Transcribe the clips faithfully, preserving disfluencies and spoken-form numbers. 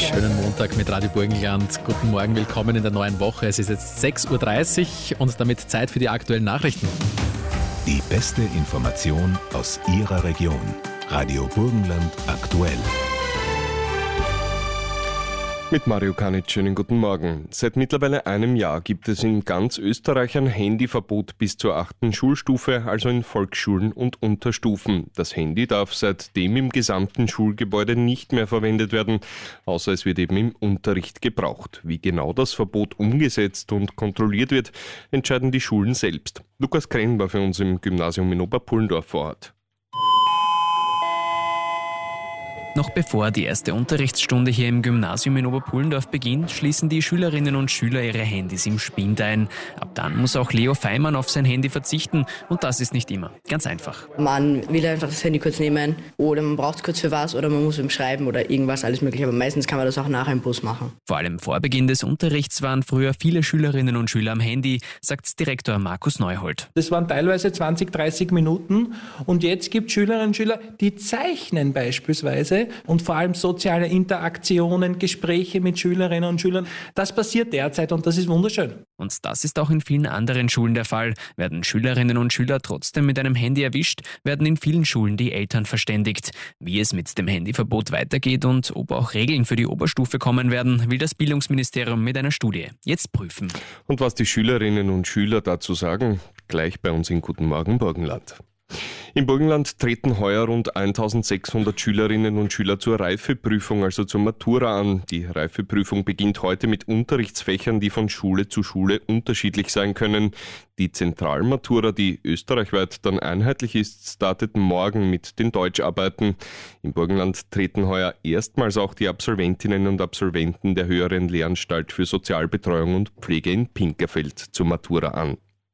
Schönen Montag mit Radio Burgenland. Guten Morgen, willkommen in der neuen Woche. Es ist jetzt sechs Uhr dreißig und damit Zeit für die aktuellen Nachrichten. Die beste Information aus Ihrer Region. Radio Burgenland aktuell. Mit Mario Kanitsch, schönen guten Morgen. Seit mittlerweile einem Jahr gibt es in ganz Österreich ein Handyverbot bis zur achten Schulstufe, also in Volksschulen und Unterstufen. Das Handy darf seitdem im gesamten Schulgebäude nicht mehr verwendet werden, außer es wird eben im Unterricht gebraucht. Wie genau das Verbot umgesetzt und kontrolliert wird, entscheiden die Schulen selbst. Lukas Krenn war für uns im Gymnasium in Oberpullendorf vor Ort. Noch bevor die erste Unterrichtsstunde hier im Gymnasium in Oberpullendorf beginnt, schließen die Schülerinnen und Schüler ihre Handys im Spind ein. Ab dann muss auch Leo Feimann auf sein Handy verzichten und das ist nicht immer ganz einfach. Man will einfach das Handy kurz nehmen oder man braucht es kurz für was oder man muss ihm schreiben oder irgendwas, alles mögliche. Aber meistens kann man das auch nachher im Bus machen. Vor allem vor Beginn des Unterrichts waren früher viele Schülerinnen und Schüler am Handy, sagt Direktor Markus Neuhold. Das waren teilweise zwanzig, dreißig Minuten und jetzt gibt es Schülerinnen und Schüler, die zeichnen beispielsweise und vor allem soziale Interaktionen, Gespräche mit Schülerinnen und Schülern. Das passiert derzeit und das ist wunderschön. Und das ist auch in vielen anderen Schulen der Fall. Werden Schülerinnen und Schüler trotzdem mit einem Handy erwischt, werden in vielen Schulen die Eltern verständigt. Wie es mit dem Handyverbot weitergeht und ob auch Regeln für die Oberstufe kommen werden, will das Bildungsministerium mit einer Studie jetzt prüfen. Und was die Schülerinnen und Schüler dazu sagen, gleich bei uns in Guten Morgen Burgenland. Im Burgenland treten heuer rund eintausendsechshundert Schülerinnen und Schüler zur Reifeprüfung, also zur Matura an. Die Reifeprüfung beginnt heute mit Unterrichtsfächern, die von Schule zu Schule unterschiedlich sein können. Die Zentralmatura, die österreichweit dann einheitlich ist, startet morgen mit den Deutscharbeiten. Im Burgenland treten heuer erstmals auch die Absolventinnen und Absolventen der Höheren Lehranstalt für Sozialbetreuung und Pflege in Pinkerfeld zur Matura an.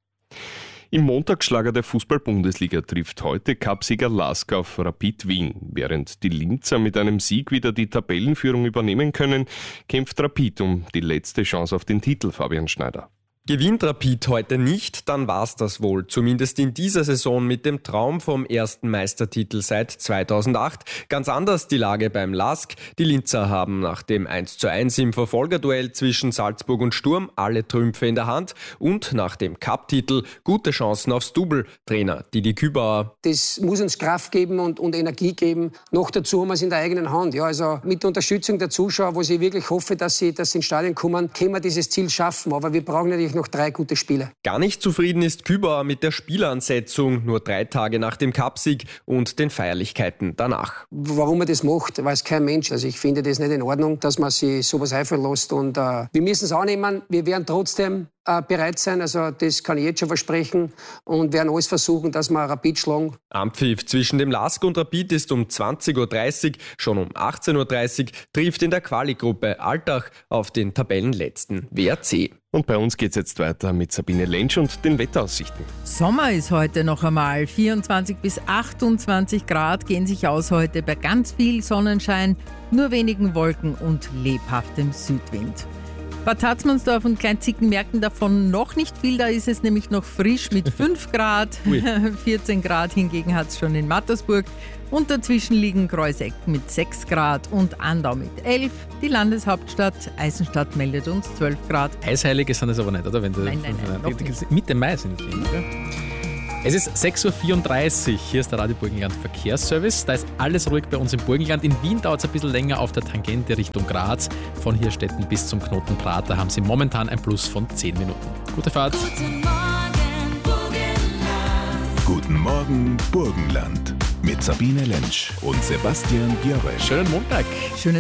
Im Montagsschlager der Fußball-Bundesliga trifft heute Cupsieger Lask auf Rapid Wien. Während die Linzer mit einem Sieg wieder die Tabellenführung übernehmen können, kämpft Rapid um die letzte Chance auf den Titel, Fabian Schneider. Gewinnt Rapid heute nicht, dann war's das wohl. Zumindest in dieser Saison mit dem Traum vom ersten Meistertitel seit zweitausendacht. Ganz anders die Lage beim Lask. Die Linzer haben nach dem eins zu eins im Verfolgerduell zwischen Salzburg und Sturm alle Trümpfe in der Hand und nach dem Cup-Titel gute Chancen aufs Double. Trainer Didi Kübauer. Das muss uns Kraft geben und, und Energie geben. Noch dazu haben wir es in der eigenen Hand. Ja, also mit der Unterstützung der Zuschauer, wo ich wirklich hoffe, dass sie, dass sie ins Stadion kommen, können wir dieses Ziel schaffen. Aber wir brauchen natürlich noch drei gute Spiele. Gar nicht zufrieden ist Kübauer mit der Spielansetzung, nur drei Tage nach dem Cupsieg und den Feierlichkeiten danach. Warum er das macht, weiß kein Mensch. Also ich finde das nicht in Ordnung, dass man sich sowas einfallen lässt. Und äh, wir müssen es annehmen, wir werden trotzdem äh, bereit sein, also das kann ich jetzt schon versprechen und werden alles versuchen, dass wir Rapid schlagen. Anpfiff zwischen dem Lask und Rapid ist um zwanzig Uhr dreißig, schon um achtzehn Uhr dreißig trifft in der Quali-Gruppe Altach auf den Tabellenletzten W R C. Und bei uns geht's jetzt weiter mit Sabine Lentsch und den Wetteraussichten. Sommer ist heute noch einmal. vierundzwanzig bis achtundzwanzig Grad gehen sich aus heute bei ganz viel Sonnenschein, nur wenigen Wolken und lebhaftem Südwind. Bad Hatzmannsdorf und Kleinzicken merken davon noch nicht viel, da ist es nämlich noch frisch mit fünf Grad. vierzehn Grad hingegen hat es schon in Mattersburg. Und dazwischen liegen Kreuzeck mit sechs Grad und Andau mit elf. Die Landeshauptstadt Eisenstadt meldet uns zwölf Grad. Eisheilige sind es aber nicht, oder? Wenn du, nein, nein, nein, die, die, Mitte Mai sind die, oder? Es ist sechs Uhr vierunddreißig, hier ist der Radio Burgenland Verkehrsservice. Da ist alles ruhig bei uns im Burgenland. In Wien dauert es ein bisschen länger auf der Tangente Richtung Graz. Von Hirstetten bis zum Knoten Prat, da haben Sie momentan ein Plus von zehn Minuten. Gute Fahrt. Guten Morgen Burgenland. Guten Morgen Burgenland. Mit Sabine Lentsch und Sebastian Björre. Schönen Montag. Schöne